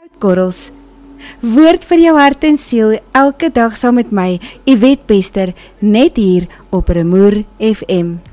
Korrels. Woord vir jou hart en siel, elke dag saam met my, Yvette Bester, net hier op Rumoer FM.